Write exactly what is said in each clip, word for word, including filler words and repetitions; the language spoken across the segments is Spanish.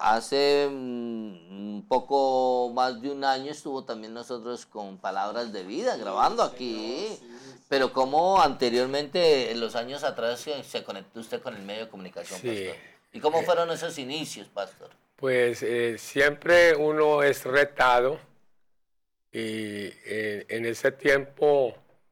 hace mm, un poco más de un año estuvo también nosotros con Palabras de Vida, grabando aquí. Pero ¿cómo anteriormente, en los años atrás, se, se conectó usted con el medio de comunicación, Sí. pastor? ¿Y cómo fueron esos inicios, pastor? Pues eh, siempre uno es retado y eh, en ese tiempo,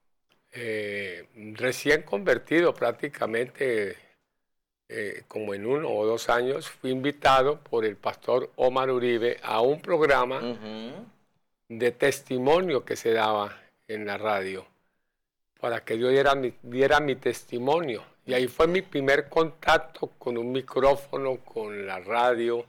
eh, recién convertido prácticamente, eh, como en uno o dos años, fui invitado por el pastor Omar Uribe a un programa Uh-huh. de testimonio que se daba en la radio, para que yo diera mi, diera mi testimonio. Y ahí fue mi primer contacto con un micrófono, con la radio,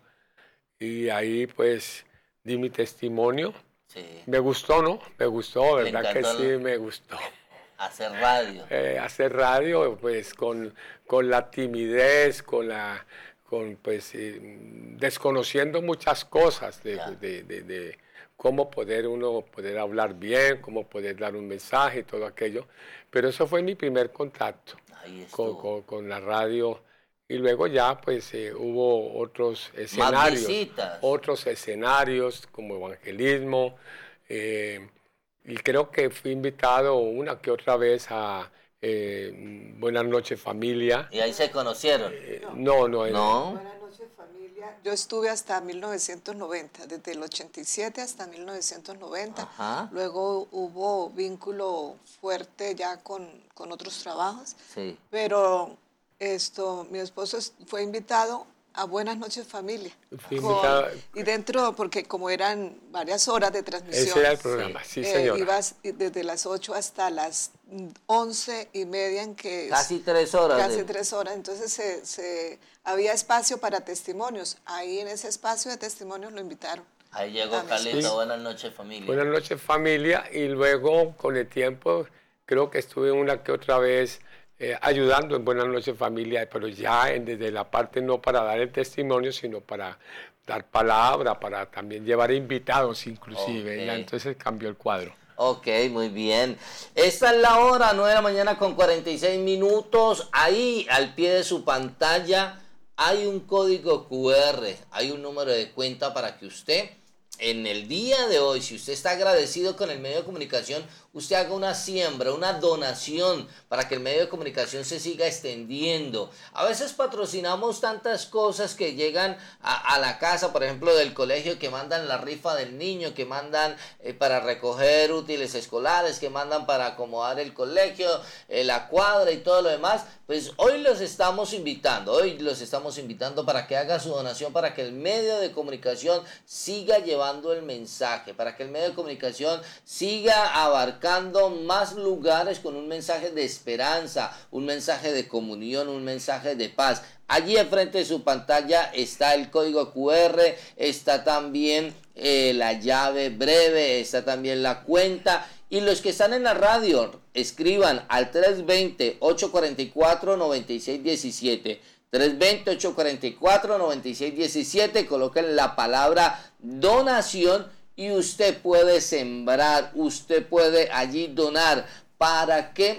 y ahí pues di mi testimonio. Sí. Me gustó, ¿no? Me gustó, Le ¿verdad que encantó sí? Me gustó. hacer radio. Eh, hacer radio, pues con, con la timidez, con la, con pues eh, desconociendo muchas cosas de, Ya. de, de, de cómo poder uno poder hablar bien, cómo poder dar un mensaje y todo aquello. Pero eso fue mi primer contacto Ahí con, estuvo. con, con la radio. Y luego ya pues eh, hubo otros Más escenarios, visitas. otros escenarios como evangelismo. Eh, y creo que fui invitado una que otra vez a eh, Buenas noches familia. Y ahí se conocieron. Eh, no, no, ¿No? Buenas noches, familia. Yo estuve hasta mil novecientos noventa, desde el ochenta y siete hasta mil novecientos noventa. Ajá. Luego hubo vínculo fuerte ya con, con otros trabajos. Sí. Pero esto, mi esposo es- fue invitado a Buenas noches, familia. Fui Con- invitado- y dentro, porque como eran varias horas de transmisión. Ese era el programa, sí, eh, señora. ibas desde las ocho hasta las once y media en que... Casi tres horas. Casi de- tres horas, entonces se, se, había espacio para testimonios. Ahí en ese espacio de testimonios lo invitaron. Ahí llegó Ah, mi Calito. esposo. Buenas noches, familia. Buenas noches familia, y luego con el tiempo creo que estuve una que otra vez eh, ayudando en Buenas noches familia, pero ya en, desde la parte no para dar el testimonio, sino para dar palabra, para también llevar invitados inclusive. Ok. Ya entonces cambió el cuadro. Ok, muy bien. Esta es la hora, nueve de la mañana con cuarenta y seis minutos. Ahí, al pie de su pantalla, hay un código cu erre, hay un número de cuenta para que usted, en el día de hoy, si usted está agradecido con el medio de comunicación, usted haga una siembra, una donación para que el medio de comunicación se siga extendiendo. A veces patrocinamos tantas cosas que llegan a, a la casa, por ejemplo, del colegio, que mandan la rifa del niño, que mandan eh, para recoger útiles escolares, que mandan para acomodar el colegio, eh, la cuadra y todo lo demás. Pues hoy los estamos invitando, hoy los estamos invitando para que haga su donación, para que el medio de comunicación siga llevando el mensaje, para que el medio de comunicación siga abarcando más lugares con un mensaje de esperanza, un mensaje de comunión, un mensaje de paz. Allí enfrente de su pantalla está el código cu erre, está también eh, la llave breve, está también la cuenta. Y los que están en la radio, escriban al tres dos cero, ocho cuatro cuatro, nueve seis uno siete. tres dos cero, ocho cuatro cuatro, nueve seis uno siete. Coloquen la palabra donación y usted puede sembrar, usted puede allí donar para que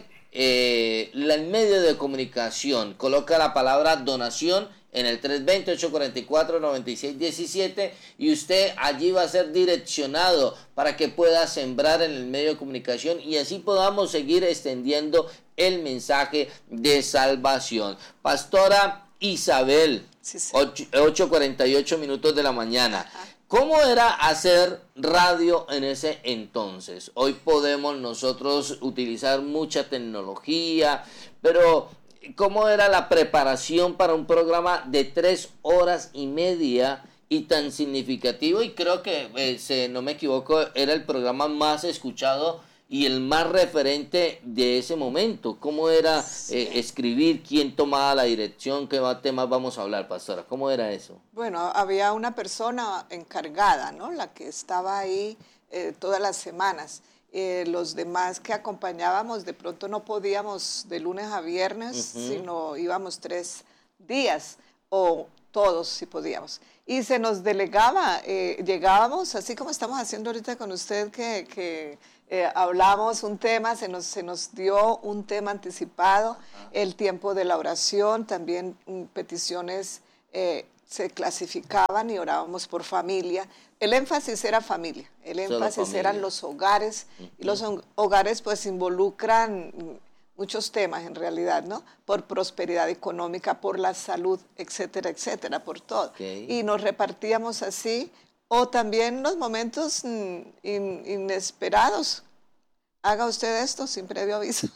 eh, el medio de comunicación coloca la palabra donación en el tres dos cero, ocho cuatro cuatro, nueve seis uno siete y usted allí va a ser direccionado para que pueda sembrar en el medio de comunicación y así podamos seguir extendiendo el mensaje de salvación. Pastora Isabel, Sí, sí. ocho cuarenta y ocho minutos de la mañana. Ajá. ¿Cómo era hacer radio en ese entonces? Hoy podemos nosotros utilizar mucha tecnología, pero ¿cómo era la preparación para un programa de tres horas y media y tan significativo? Y creo que, eh, si no me equivoco, era el programa más escuchado y el más referente de ese momento. ¿Cómo era eh, escribir? ¿Quién tomaba la dirección? ¿Qué temas vamos a hablar, pastora? ¿Cómo era eso? Bueno, había una persona encargada, ¿no? La que estaba ahí eh, todas las semanas. Eh, los demás que acompañábamos, de pronto no podíamos de lunes a viernes, Ujú. sino íbamos tres días o todos si podíamos. Y se nos delegaba, eh, llegábamos, así como estamos haciendo ahorita con usted, que, que eh, hablamos un tema, se nos, se nos dio un tema anticipado, el tiempo de la oración, también mm, peticiones eh, se clasificaban y orábamos por familia. El énfasis era familia, el énfasis eran los hogares, uh-huh. y los hogares pues involucran muchos temas en realidad, ¿no? Por prosperidad económica, por la salud, etcétera, etcétera, por todo. Okay. Y nos repartíamos así, o también los momentos in, inesperados. Haga usted esto sin previo aviso.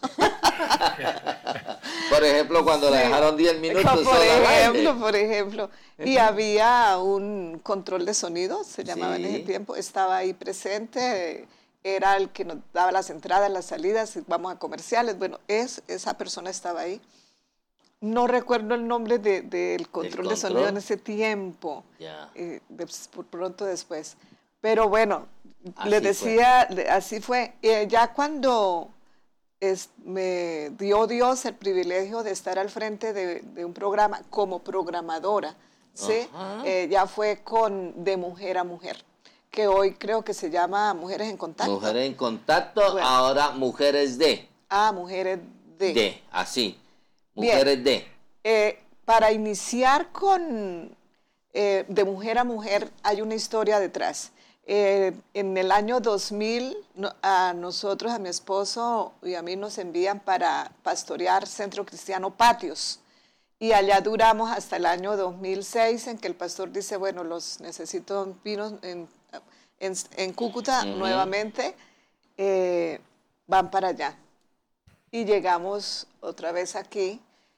Por ejemplo, cuando sí. la dejaron diez minutos. Por ejemplo, por ejemplo. Y había un control de sonido, se llamaba sí. en ese tiempo, estaba ahí presente, era el que nos daba las entradas, las salidas, vamos a comerciales, bueno, es, esa persona estaba ahí. No recuerdo el nombre del de, de control, control de sonido en ese tiempo, yeah. eh, de, por pronto después. Pero bueno, así les decía, fue. así fue. Eh, ya cuando es, me dio Dios el privilegio de estar al frente de, de un programa como programadora, ¿sí? eh, ya fue con De Mujer a Mujer, que hoy creo que se llama Mujeres en Contacto. Mujeres en Contacto, bueno. Ahora Mujeres de. Ah, Mujeres de. De, así. Mujeres Bien. de. Eh, para iniciar con eh, De Mujer a Mujer hay una historia detrás. Eh, en el año dos mil, no, a nosotros, a mi esposo y a mí nos envían para pastorear Centro Cristiano Patios. Y allá duramos hasta el año dos mil seis, en que el pastor dice, bueno, los necesito en Pinos, en, en, en Cúcuta uh-huh. nuevamente, eh, van para allá. Y llegamos otra vez aquí.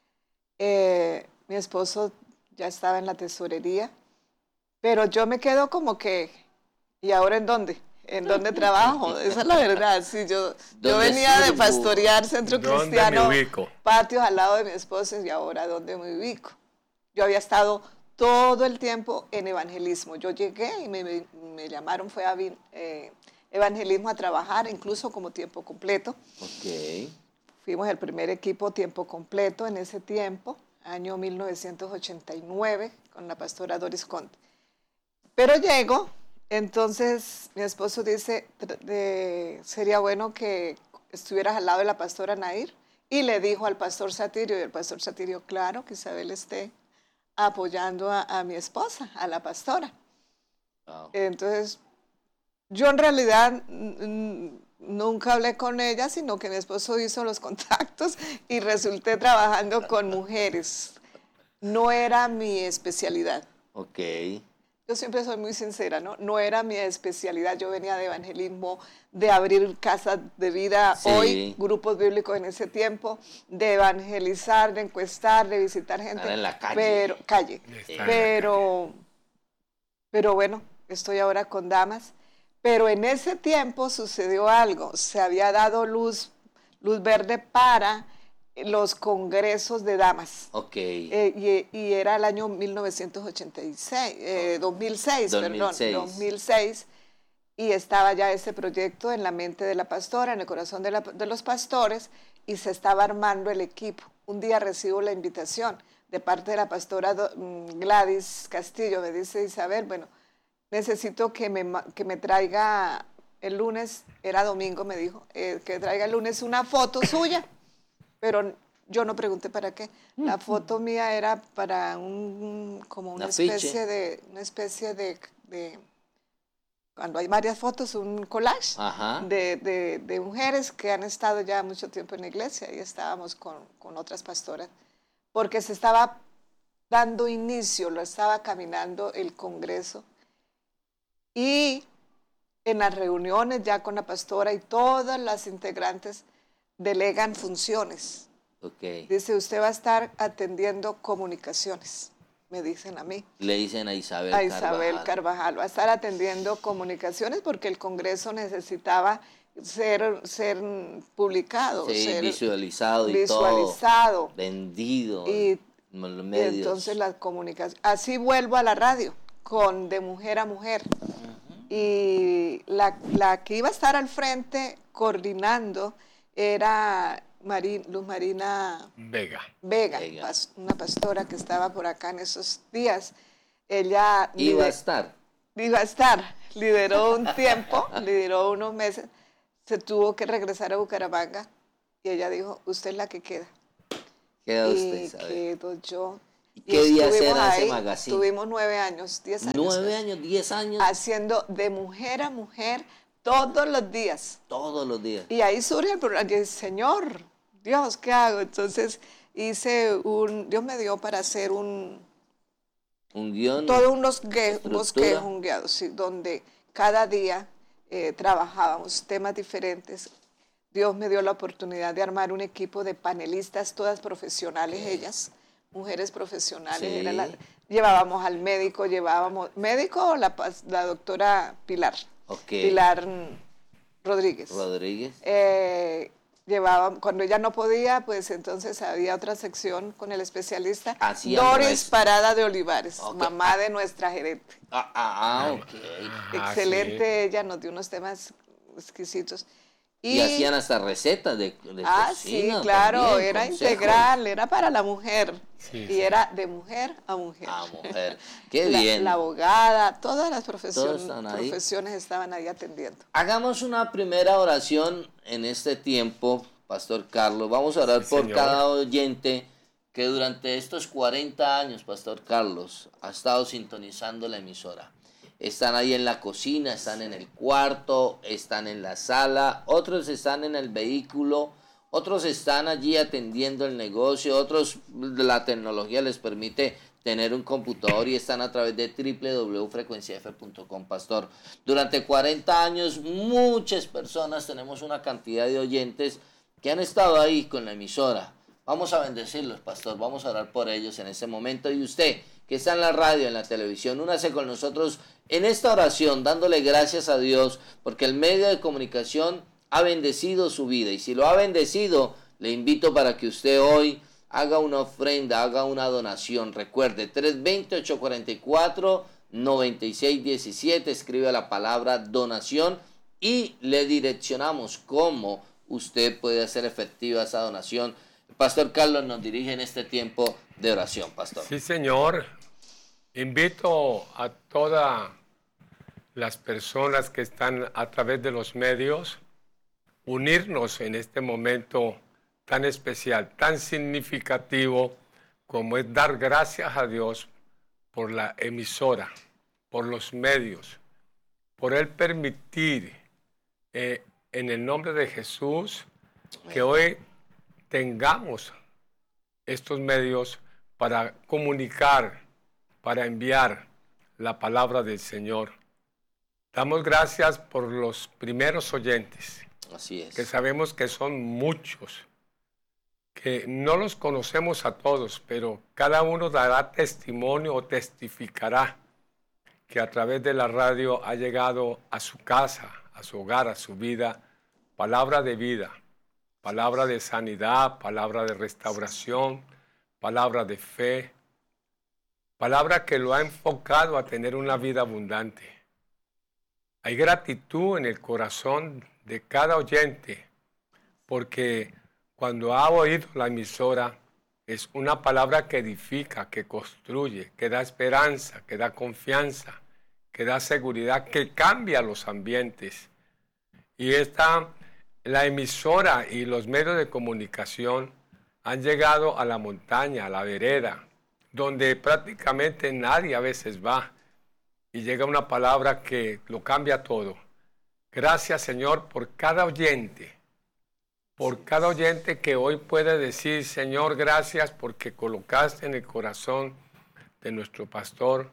Eh, mi esposo ya estaba en la tesorería, pero yo me quedo como que, ¿y ahora en dónde? ¿En dónde trabajo? Esa es la verdad. Sí, yo, yo venía de pastorear Centro Cristiano Patios al lado de mi esposo, y ahora ¿dónde me ubico? Yo había estado todo el tiempo en evangelismo. Yo llegué y me, me, me llamaron, fue a eh, evangelismo a trabajar, incluso como tiempo completo. Okay. Fuimos el primer equipo tiempo completo en ese tiempo, año mil novecientos ochenta y nueve, con la pastora Doris Conte. Pero llego, entonces mi esposo dice, de, sería bueno que estuvieras al lado de la pastora Nair, y le dijo al pastor Satirio, y el pastor Satirio, claro, que Isabel esté apoyando a, a mi esposa, a la pastora. Wow. Entonces, yo en realidad nunca hablé con ella, sino que mi esposo hizo los contactos y resulté trabajando con mujeres. No era mi especialidad. Ok. Yo siempre soy muy sincera, ¿no? No era mi especialidad. Yo venía de evangelismo, de abrir casas de vida, sí. Hoy, grupos bíblicos en ese tiempo, de evangelizar, de encuestar, de visitar gente. Estar en la calle. Pero, calle. Sí. Pero, pero bueno, estoy ahora con damas. Pero en ese tiempo sucedió algo. Se había dado luz, luz verde para los congresos de damas. Ok. Eh, y, y era el año mil novecientos ochenta y seis, eh, dos mil seis, dos mil seis. Perdón, dos mil seis, y estaba ya ese proyecto en la mente de la pastora, en el corazón de, la, de los pastores, y se estaba armando el equipo. Un día recibo la invitación de parte de la pastora Gladys Castillo, me dice, Isabel, bueno, necesito que me, que me traiga el lunes, era domingo, me dijo, eh, que traiga el lunes una foto suya. Pero yo no pregunté para qué. La foto mía era para un, como una especie de, una especie de, de, cuando hay varias fotos, un collage de, de, de mujeres que han estado ya mucho tiempo en la iglesia, y estábamos con, con otras pastoras, porque se estaba dando inicio, lo estaba caminando el congreso, y en las reuniones ya con la pastora y todas las integrantes delegan funciones. Okay. Dice, usted va a estar atendiendo comunicaciones, me dicen a mí. Le dicen a Isabel a Carvajal. Isabel Carvajal, va a estar atendiendo comunicaciones porque el Congreso necesitaba ser, ser publicado, sí, ser visualizado y visualizado, todo, vendido y, en los medios. Y entonces las comunicaciones. Así vuelvo a la radio, con De Mujer a Mujer. Uh-huh. Y la, la que iba a estar al frente coordinando era Marín, Luz Marina Vega, Vega, Vega. Pas, una pastora que estaba por acá en esos días. Ella iba lider, a estar. Iba a estar, lideró un tiempo, lideró unos meses, se tuvo que regresar a Bucaramanga y ella dijo, usted es la que queda. Queda y usted, ¿sabe? quedo yo. ¿Y qué y día estuvimos era ahí, ese magazine? Tuvimos nueve años, diez años. Nueve años, diez años. Haciendo de mujer a mujer todos los días. Todos los días. Y ahí surge el programa, que Señor, Dios, ¿qué hago? Entonces hice un, Dios me dio para hacer un... Un guión. Todos unos bosquejos, un guiado, sí, donde cada día eh, trabajábamos temas diferentes. Dios me dio la oportunidad de armar un equipo de panelistas, todas profesionales, okay. ellas, mujeres profesionales. Sí. Era la, llevábamos al médico, llevábamos, médico, la, la doctora Pilar, okay. Pilar Rodríguez. Rodríguez. Eh, Llevaba, cuando ella no podía, pues entonces había otra sección con el especialista Hacían Doris nuestro. Parada de Olivares, okay. mamá ah. de nuestra gerente. Ah, ah, ok. Excelente, ah, sí. ella nos dio unos temas exquisitos. Y, y hacían hasta recetas de, de ah, cocina. Sí, claro, también, era consejos. integral, era para la mujer. Sí, y sí. era de mujer a mujer. A mujer. Qué la, bien. La abogada, todas las profesiones, ahí. profesiones estaban ahí atendiendo. Hagamos una primera oración en este tiempo, Pastor Carlos. Vamos a orar sí, por señor. cada oyente que durante estos cuarenta años, Pastor Carlos, ha estado sintonizando la emisora. Están ahí en la cocina, están en el cuarto, están en la sala, otros están en el vehículo, otros están allí atendiendo el negocio, otros la tecnología les permite tener un computador y están a través de doble u doble u doble u punto frecuencia f punto com, Pastor. Durante cuarenta años, muchas personas, tenemos una cantidad de oyentes que han estado ahí con la emisora. Vamos a bendecirlos, Pastor, vamos a orar por ellos en este momento. Y usted, que está en la radio, en la televisión, únase con nosotros en esta oración, dándole gracias a Dios, porque el medio de comunicación ha bendecido su vida. Y si lo ha bendecido, le invito para que usted hoy haga una ofrenda, haga una donación. Recuerde, tres dos cero, ocho cuatro cuatro, nueve seis uno siete, escribe la palabra donación y le direccionamos cómo usted puede hacer efectiva esa donación. El Pastor Carlos nos dirige en este tiempo de oración, Pastor. Sí, señor. Invito a todas las personas que están a través de los medios unirnos en este momento tan especial, tan significativo como es dar gracias a Dios por la emisora, por los medios, por Él permitir eh, en el nombre de Jesús que hoy tengamos estos medios para comunicar, para enviar la palabra del Señor. Damos gracias por los primeros oyentes. Así es. Que sabemos que son muchos, que no los conocemos a todos, pero cada uno dará testimonio o testificará que a través de la radio ha llegado a su casa, a su hogar, a su vida, palabra de vida, palabra de sanidad, palabra de restauración, palabra de fe, palabra que lo ha enfocado a tener una vida abundante. Hay gratitud en el corazón de cada oyente, porque cuando ha oído la emisora, es una palabra que edifica, que construye, que da esperanza, que da confianza, que da seguridad, que cambia los ambientes. Y esta, la emisora y los medios de comunicación han llegado a la montaña, a la vereda, donde prácticamente nadie a veces va, y llega una palabra que lo cambia todo. Gracias, Señor, por cada oyente, por cada oyente que hoy puede decir, Señor, gracias porque colocaste en el corazón de nuestro pastor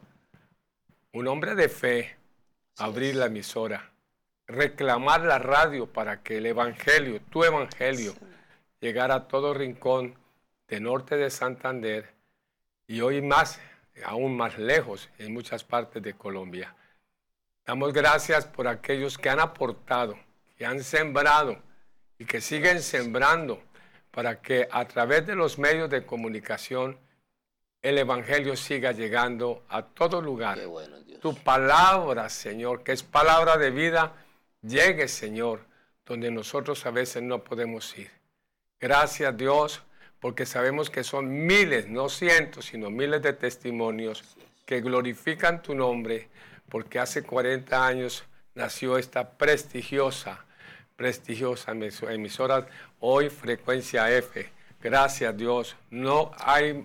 un hombre de fe, abrir la emisora, reclamar la radio para que el evangelio, tu evangelio, llegara a todo rincón de norte de Santander y hoy más, aún más lejos, en muchas partes de Colombia. Damos gracias por aquellos que han aportado, que han sembrado y que siguen sembrando para que a través de los medios de comunicación el evangelio siga llegando a todo lugar. Qué bueno, Dios. Tu palabra, Señor, que es palabra de vida, llegue, Señor, donde nosotros a veces no podemos ir. Gracias, Dios, porque sabemos que son miles, no cientos, sino miles de testimonios que glorifican tu nombre, porque hace cuarenta años nació esta prestigiosa, prestigiosa emisora, hoy Frecuencia F. Gracias, Dios. No hay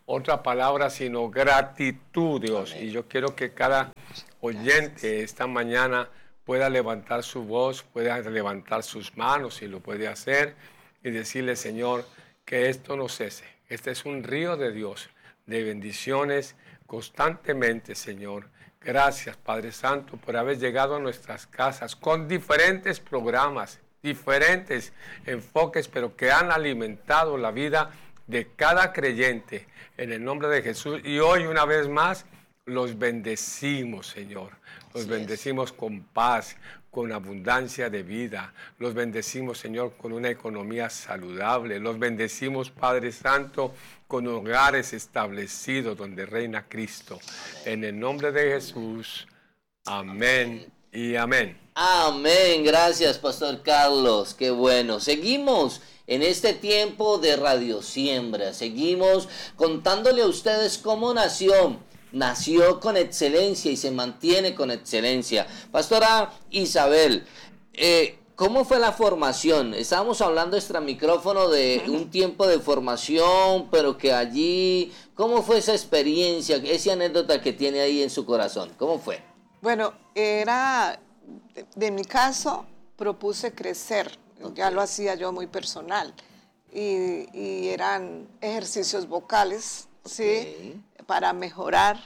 otra palabra sino gratitud, Dios. Amén. Y yo quiero que cada oyente esta mañana pueda levantar su voz, pueda levantar sus manos, si lo puede hacer, y decirle, Señor, que esto no cese. Este es un río de Dios, de bendiciones constantemente, Señor. Gracias, Padre Santo, por haber llegado a nuestras casas con diferentes programas, diferentes enfoques, pero que han alimentado la vida de cada creyente en el nombre de Jesús. Y hoy, una vez más, los bendecimos, Señor. Los bendecimos con paz, con abundancia de vida. Los bendecimos, Señor, con una economía saludable. Los bendecimos, Padre Santo, con hogares establecidos donde reina Cristo. En el nombre de Jesús. Amén y amén. Amén. Gracias, Pastor Carlos. Qué bueno. Seguimos en este tiempo de Radio Siembra. Seguimos contándole a ustedes cómo nació. Nació con excelencia y se mantiene con excelencia. Pastora Isabel, eh, ¿cómo fue la formación? Estábamos hablando extra micrófono de un tiempo de formación, pero que allí, ¿cómo fue esa experiencia, esa anécdota que tiene ahí en su corazón? ¿Cómo fue? Bueno, era, de, de mi caso, propuse crecer. Okay. Ya lo hacía yo muy personal. Y, y eran ejercicios vocales, okay. ¿sí? Para mejorar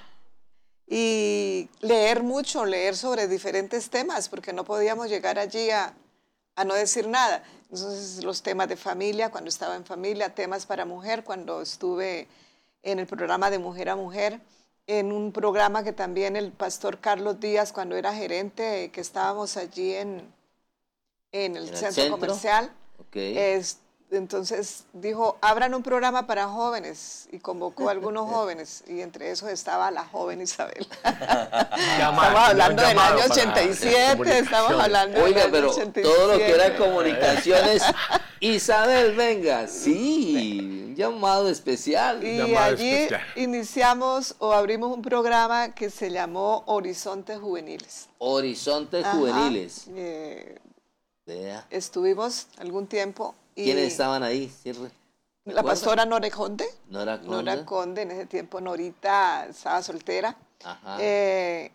y leer mucho, leer sobre diferentes temas, porque no podíamos llegar allí a, a no decir nada. Entonces, los temas de familia, cuando estaba en familia, temas para mujer, cuando estuve en el programa de Mujer a Mujer, en un programa que también el pastor Carlos Díaz, cuando era gerente, que estábamos allí en, en el, ¿En centro, el centro comercial, okay. es, entonces dijo, abran un programa para jóvenes, y convocó a algunos jóvenes, y entre esos estaba la joven Isabel. Estamos hablando del año ochenta y siete, estamos hablando Oiga, del pero año ochenta y siete. Todo lo que era comunicaciones, Isabel, venga, sí, un llamado especial. Y llamado allí especial. Iniciamos o abrimos un programa que se llamó Horizontes Juveniles. Horizontes Ajá. Juveniles. Eh, estuvimos algún tiempo. ¿Quiénes estaban ahí? ¿Sí? La pastora Nora Conde. Nora Conde. Nora Conde, en ese tiempo Norita estaba soltera. Ajá. Eh,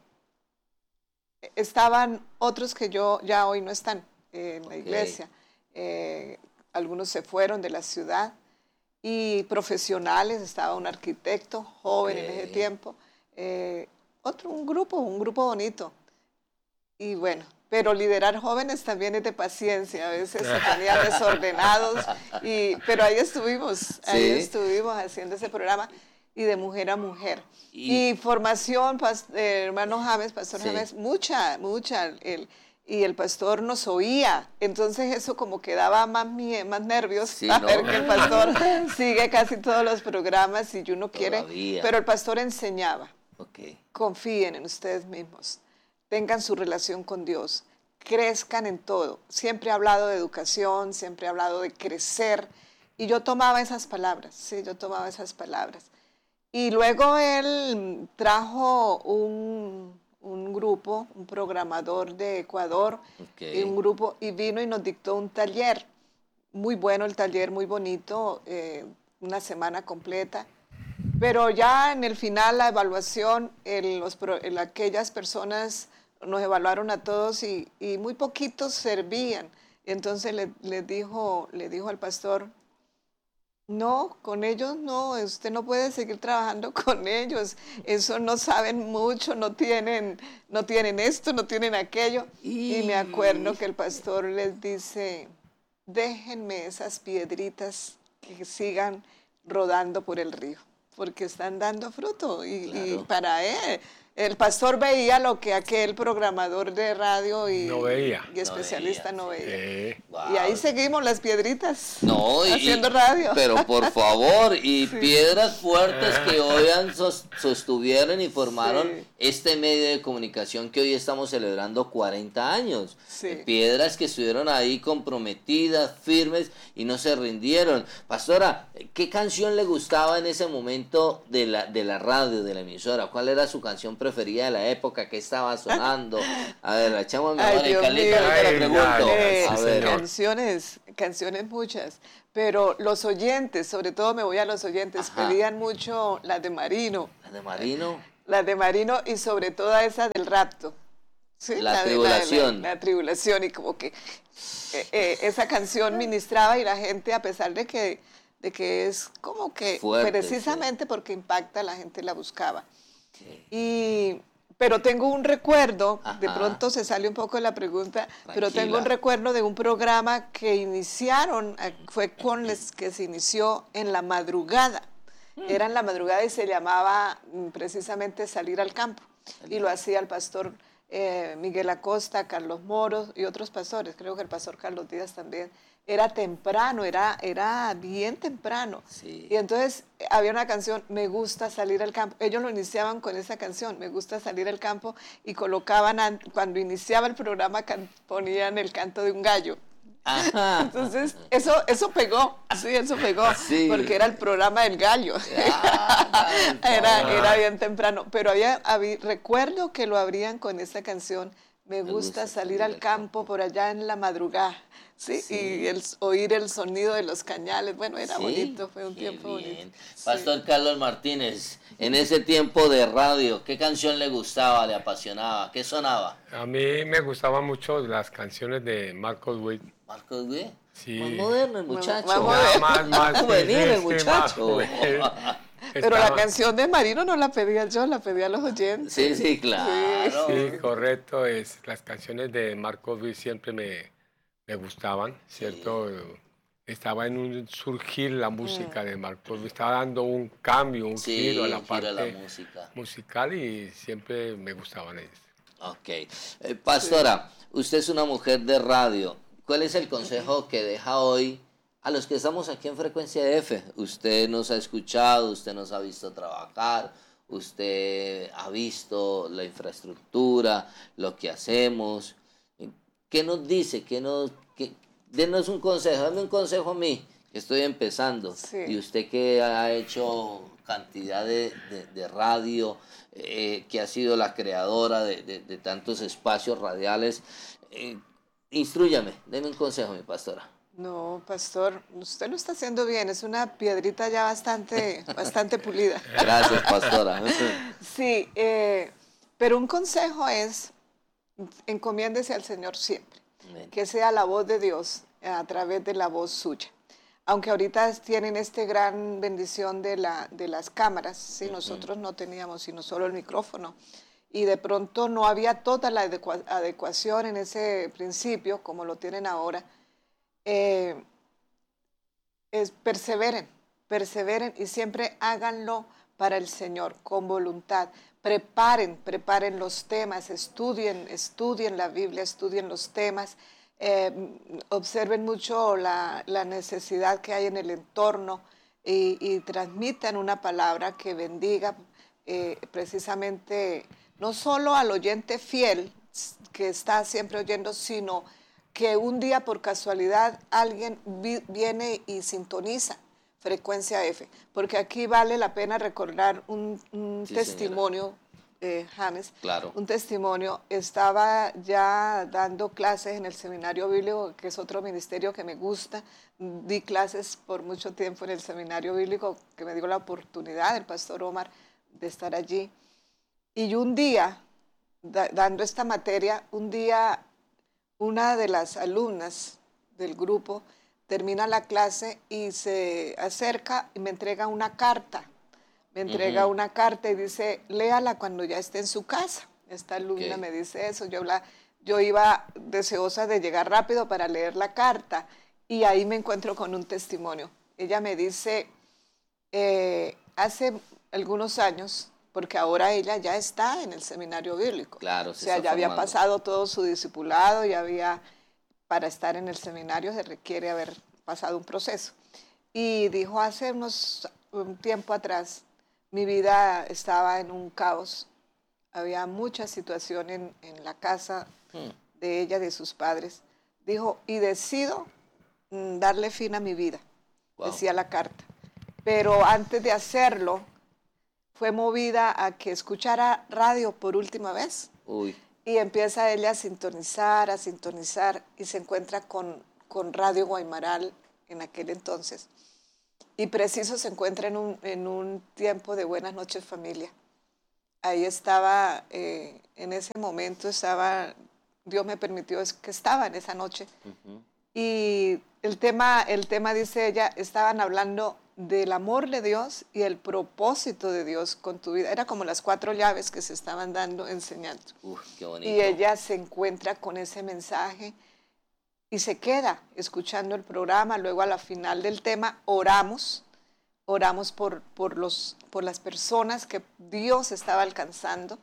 estaban otros que yo ya hoy no están eh, en la okay. iglesia. Eh, algunos se fueron de la ciudad. Y profesionales, estaba un arquitecto joven okay. en ese tiempo. Eh, otro, un grupo, un grupo bonito. Y bueno, pero liderar jóvenes también es de paciencia, a veces se ponían desordenados, y, pero ahí estuvimos, ¿Sí? ahí estuvimos haciendo ese programa, y de mujer a mujer. Y, y formación, pas, eh, hermano James, pastor sí. James, mucha, mucha, el, y el pastor nos oía, entonces eso como que daba más, más nervios, sí, a ¿no? ver que el pastor sigue casi todos los programas, y uno quiere, Todavía. Pero el pastor enseñaba, okay. confíen en ustedes mismos. Tengan su relación con Dios, crezcan en todo. Siempre ha hablado de educación, siempre ha hablado de crecer. Y yo tomaba esas palabras, sí, yo tomaba esas palabras. Y luego él trajo un, un grupo, un programador de Ecuador, okay. y un grupo, y vino y nos dictó un taller. Muy bueno el taller, muy bonito, eh, una semana completa. Pero ya en el final, la evaluación, el, los, el, aquellas personas nos evaluaron a todos y, y muy poquitos servían. Entonces le, le, dijo, le dijo al pastor, no, con ellos no, usted no puede seguir trabajando con ellos. Eso no saben mucho, no tienen, no tienen esto, no tienen aquello. Y, y me acuerdo que el pastor les dice, déjenme esas piedritas que sigan rodando por el río, porque están dando fruto. Y, claro. y para él, el pastor veía lo que aquel programador de radio y, no veía, y especialista no veía. No veía. Eh. Wow. Y ahí seguimos las piedritas no, haciendo y, radio. Pero por favor, y sí. piedras fuertes que hoy han sos, sostuvieron y formaron sí. este medio de comunicación que hoy estamos celebrando cuarenta años. Sí. Piedras que estuvieron ahí comprometidas, firmes y no se rindieron. Pastora, ¿qué canción le gustaba en ese momento de la, de la radio, de la emisora? ¿Cuál era su canción preferida? preferida de la época, qué estaba sonando. A ver, la echamos mejor Ay, en Dios Carlita, mío. ahorita le Ay, pregunto. Eh, A sí, ver. señor. canciones, canciones muchas, pero los oyentes, sobre todo me voy a los oyentes, Ajá. pedían mucho las de Marino, La de Marino. las de Marino y sobre todo esa del rapto. ¿Sí? La de- tribulación. La, la tribulación y como que eh, eh, esa canción ministraba y la gente, a pesar de que, de que es como que Fuerte, precisamente porque impacta, la gente la buscaba. Sí. Y, pero tengo un recuerdo, de Ajá. pronto se sale un poco de la pregunta, pero Tranquila. tengo un recuerdo de un programa que iniciaron, eh, fue con les que se inició en la madrugada. Era en la madrugada y se llamaba mm, precisamente Salir al Campo. Y lo hacía el pastor eh, Miguel Acosta, Carlos Moros y otros pastores, creo que el pastor Carlos Díaz también. Era temprano, era, era bien temprano. Sí. Y entonces eh, había una canción, Me gusta salir al campo. Ellos lo iniciaban con esa canción, Me gusta salir al campo, y colocaban, an- cuando iniciaba el programa, can- ponían el canto de un gallo. Ajá. Entonces, eso, eso pegó, sí, eso pegó, Sí. porque era el programa del gallo. Ah, Era, era bien temprano, pero había, habí- recuerdo que lo abrían con esa canción, Me gusta salir al campo por allá en la madrugada, ¿sí? Sí. Y el, s- oír el sonido de los cañales, bueno, era Sí, bonito, fue un qué tiempo bien. bonito. Sí. Pastor Carlos Martínez, en ese tiempo de radio, ¿qué canción le gustaba, le apasionaba? ¿Qué sonaba? A mí me gustaban mucho las canciones de Marcos Witt. Marcos Güey. Sí. Más moderno el Más- muchacho. más Ya, moderno. más, más, sí, juvenil sí, el sí, muchacho. más juvenil. Pero la Estaba- canción de Marino no la pedía yo, la pedía los oyentes. Sí, sí, claro. Sí, correcto. Es, las canciones de Marcos Witt siempre me, me gustaban, ¿cierto? Estaba en un surgir la música de Marcos Witt. Estaba dando un cambio, un Sí, giro a la un giro a parte la música. musical y siempre me gustaban ellos. Ok. Eh, pastora, usted es una mujer de radio. ¿Cuál es el consejo que deja hoy a los que estamos aquí en Frecuencia F? Usted nos ha escuchado, usted nos ha visto trabajar, usted ha visto la infraestructura, lo que hacemos. ¿Qué nos dice? ¿Qué nos, qué, denos un consejo, dame un consejo a mí, que estoy empezando. Sí. Y usted que ha hecho cantidad de, de, de radio, eh, que ha sido la creadora de, de, de tantos espacios radiales, eh, instrúyame, deme un consejo, mi pastora. No, pastor, usted lo está haciendo bien, es una piedrita ya bastante, bastante pulida. Gracias, pastora. Sí, eh, pero un consejo es, encomiéndese al Señor siempre, Amén. que sea la voz de Dios a través de la voz suya. Aunque ahorita tienen esta gran bendición de, la, de las cámaras, ¿sí? Nosotros no teníamos sino solo el micrófono, y de pronto no había toda la adecua- adecuación en ese principio como lo tienen ahora. Eh, es, perseveren, perseveren y siempre háganlo para el Señor, con voluntad. Preparen, preparen los temas, estudien, estudien la Biblia, estudien los temas, eh, observen mucho la, la necesidad que hay en el entorno y, y transmitan una palabra que bendiga eh, precisamente no solo al oyente fiel que está siempre oyendo, sino que un día por casualidad alguien vi, viene y sintoniza Frecuencia F, porque aquí vale la pena recordar un, un Sí, testimonio, eh, James, Claro. un testimonio. Estaba ya dando clases en el Seminario Bíblico, que es otro ministerio que me gusta. Di clases por mucho tiempo en el Seminario Bíblico, que me dio la oportunidad, el pastor Omar, de estar allí. Y un día, da, dando esta materia, un día una de las alumnas del grupo termina la clase y se acerca y me entrega una carta. Me entrega Ujú. una carta y dice, léala cuando ya esté en su casa. Esta alumna Ok. me dice eso. Yo, la, yo iba deseosa de llegar rápido para leer la carta y ahí me encuentro con un testimonio. Ella me dice, eh, hace algunos años, porque ahora ella ya está en el Seminario Bíblico. Claro, O se sea, está ya había formando. pasado todo su discipulado, ya había, para estar en el seminario se requiere haber pasado un proceso. Y dijo, hace unos, un tiempo atrás, mi vida estaba en un caos. Había mucha situación en, en la casa Hmm. de ella, de sus padres. Dijo, y decido mm, darle fin a mi vida, Wow. decía la carta. Pero antes de hacerlo, fue movida a que escuchara radio por última vez. Uy. Y empieza ella a sintonizar, a sintonizar, y se encuentra con, con Radio Guaymaral en aquel entonces. Y preciso se encuentra en un, en un tiempo de Buenas Noches Familia. Ahí estaba, eh, en ese momento estaba, Dios me permitió que estaba en esa noche. Uh-huh. Y el tema, el tema, dice ella, estaban hablando del amor de Dios y el propósito de Dios con tu vida. Era como las cuatro llaves que se estaban dando, enseñando. Uf, qué bonito. Y ella se encuentra con ese mensaje y se queda escuchando el programa. Luego a la final del tema oramos, oramos por, por, los, por las personas que Dios estaba alcanzando.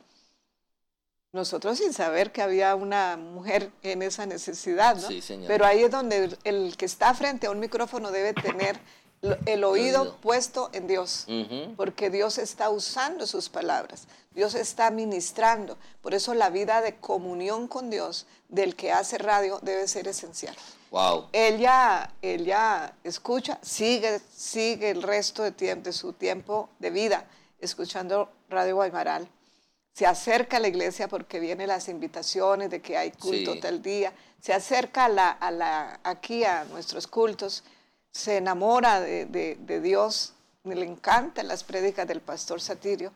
Nosotros sin saber que había una mujer en esa necesidad, ¿no? Sí, señor. Pero ahí es donde el, el que está frente a un micrófono debe tener el oído, el oído puesto en Dios, uh-huh. porque Dios está usando sus palabras, Dios está ministrando. Por eso la vida de comunión con Dios del que hace radio debe ser esencial. Wow. Ella, ella escucha, sigue, sigue el resto de, tiempo, de su tiempo de vida escuchando Radio Guaymaral. Se acerca a la iglesia porque vienen las invitaciones de que hay culto sí. tal día. Se acerca a la, a la, aquí a nuestros cultos. Se enamora de, de, de Dios, le encantan las prédicas del pastor Satirio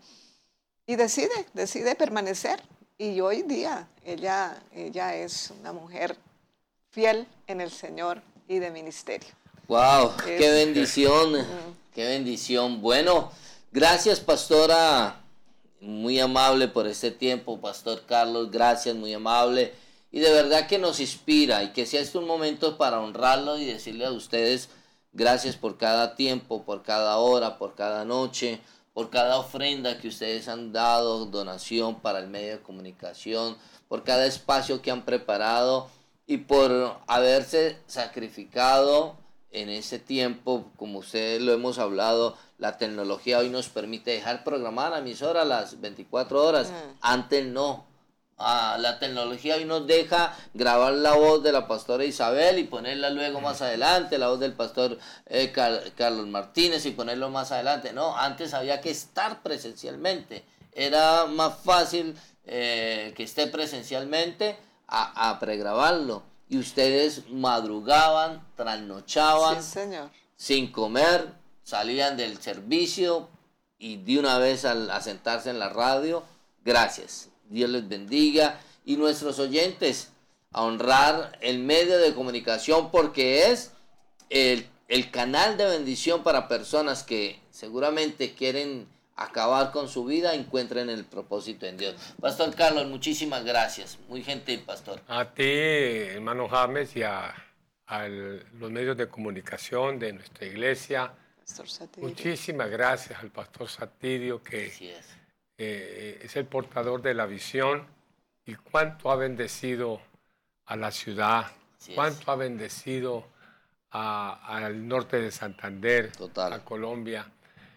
y decide, decide permanecer. Y hoy día ella, ella es una mujer fiel en el Señor y de ministerio. ¡Wow! Es, ¡qué bendición! Uh, ¡Qué bendición! Bueno, gracias, pastora, muy amable por este tiempo, pastor Carlos, gracias, muy amable. Y de verdad que nos inspira y que sea este un momento para honrarlo y decirle a ustedes gracias por cada tiempo, por cada hora, por cada noche, por cada ofrenda que ustedes han dado, donación para el medio de comunicación, por cada espacio que han preparado y por haberse sacrificado en ese tiempo. Como ustedes lo hemos hablado, la tecnología hoy nos permite dejar programar a emisora a las veinticuatro horas, mm. antes no. Ah, la tecnología hoy nos deja grabar la voz de la pastora Isabel y ponerla luego más adelante, la voz del pastor eh, Car- Carlos Martínez y ponerlo más adelante. No, antes había que estar presencialmente. Era más fácil eh, que esté presencialmente a, a pregrabarlo. Y ustedes madrugaban, trasnochaban, sí, señor. sin comer, salían del servicio y de una vez al, a sentarse en la radio. Gracias. Dios les bendiga, y nuestros oyentes, a honrar el medio de comunicación porque es el, el canal de bendición para personas que seguramente quieren acabar con su vida, encuentren el propósito en Dios. Pastor Carlos, muchísimas gracias, muy gentil, pastor. A ti, hermano James, y a, a los medios de comunicación de nuestra iglesia, pastor Satirio. Muchísimas gracias al pastor Satirio, que Así es. Eh, es el portador de la visión, y cuánto ha bendecido a la ciudad, Así cuánto es. ha bendecido a, al norte de Santander, Total. a Colombia.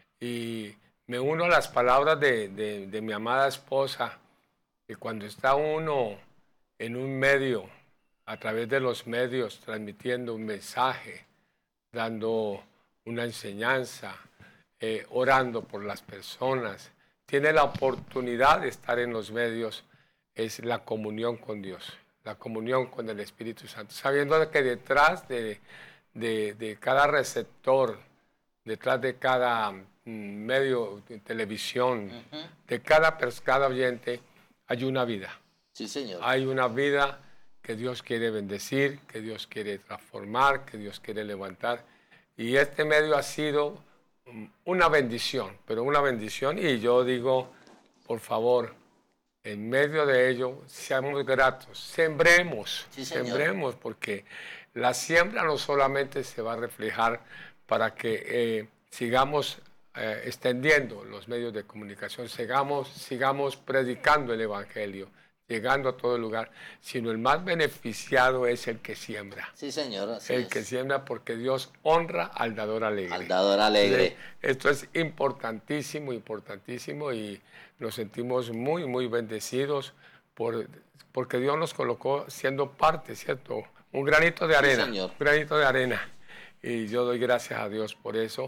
Y me uno a las palabras de, de, de mi amada esposa, que cuando está uno en un medio, a través de los medios, transmitiendo un mensaje, dando una enseñanza, eh, orando por las personas, tiene la oportunidad de estar en los medios, es la comunión con Dios, la comunión con el Espíritu Santo, sabiendo que detrás de, de, de cada receptor, detrás de cada mm, medio de televisión, uh-huh. de cada, cada oyente, hay una vida. Sí, señor. Hay una vida que Dios quiere bendecir, que Dios quiere transformar, que Dios quiere levantar. Y este medio ha sido una bendición, pero una bendición, y yo digo, por favor, en medio de ello, seamos gratos, sembremos, sí, sembremos, porque la siembra no solamente se va a reflejar para que eh, sigamos eh, extendiendo los medios de comunicación, sigamos, sigamos predicando el Evangelio, llegando a todo lugar, sino el más beneficiado es el que siembra. Sí, señor. Así el es. que siembra, porque Dios honra al dador alegre. Al dador alegre. Esto es importantísimo, importantísimo, y nos sentimos muy, muy bendecidos por, porque Dios nos colocó siendo parte, ¿cierto? Un granito de arena. Sí, señor. Un granito de arena. Y yo doy gracias a Dios por eso.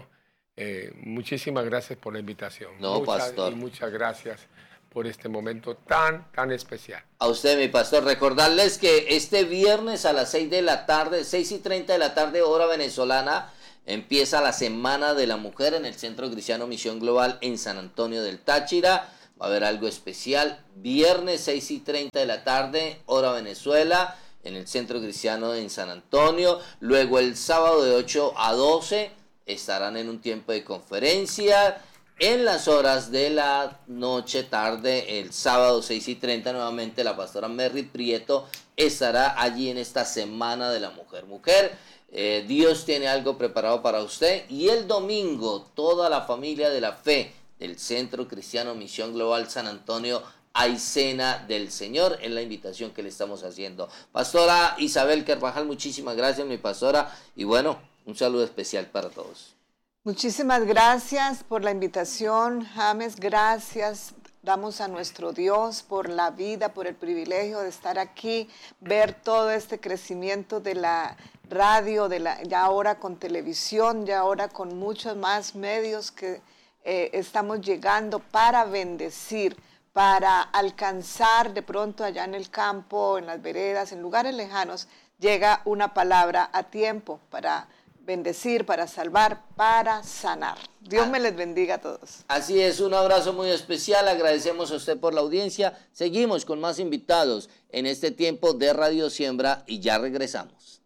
Eh, muchísimas gracias por la invitación. No, muchas, pastor. Y muchas gracias por este momento tan, tan especial. A usted, mi pastor, recordarles que este viernes a las seis de la tarde, seis y treinta de la tarde, hora venezolana, empieza la Semana de la Mujer en el Centro Cristiano Misión Global en San Antonio del Táchira. Va a haber algo especial. Viernes seis y treinta de la tarde, hora Venezuela, en el Centro Cristiano en San Antonio. Luego el sábado de ocho a doce estarán en un tiempo de conferencia. En las horas de la noche, tarde, el sábado seis y treinta, nuevamente la pastora Merry Prieto estará allí en esta Semana de la Mujer. Mujer, eh, Dios tiene algo preparado para usted. Y el domingo, toda la familia de la fe del Centro Cristiano Misión Global San Antonio, hay cena del Señor, en la invitación que le estamos haciendo. Pastora Isabel Carvajal, muchísimas gracias, mi pastora. Y bueno, un saludo especial para todos. Muchísimas gracias por la invitación, James. Gracias damos a nuestro Dios por la vida, por el privilegio de estar aquí, ver todo este crecimiento de la radio, de la, ya ahora con televisión, ya ahora con muchos más medios que eh, estamos llegando para bendecir, para alcanzar de pronto allá en el campo, en las veredas, en lugares lejanos, llega una palabra a tiempo para bendecir, para salvar, para sanar. Dios me les bendiga a todos. Así es, un abrazo muy especial, agradecemos a usted por la audiencia. Seguimos con más invitados en este tiempo de Radio Siembra y ya regresamos.